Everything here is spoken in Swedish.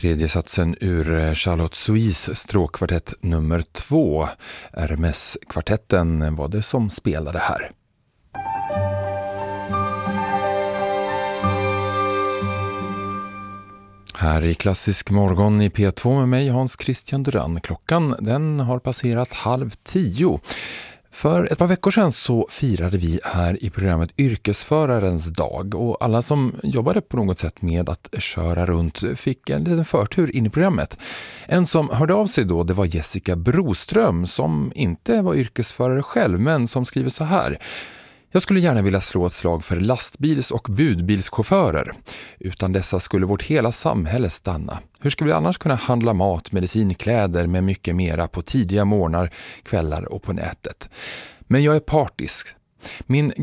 Tredje satsen ur Charlotte Sois stråkkvartett nummer 2. Hermes-kvartetten var det som spelade här. Här i Klassisk morgon i P2 med mig Hans Christian Duran. Klockan den har passerat 9:30. För ett par veckor sedan så firade vi här i programmet Yrkesförarens dag och alla som jobbade på något sätt med att köra runt fick en liten förtur in i programmet. En som hörde av sig då, det var Jessica Broström som inte var yrkesförare själv men som skriver så här: jag skulle gärna vilja slå ett slag för lastbils- och budbilschaufförer. Utan dessa skulle vårt hela samhälle stanna. Hur ska vi annars kunna handla mat, medicin, kläder med mycket mera på tidiga morgnar, kvällar och på nätet? Men jag är partisk. Min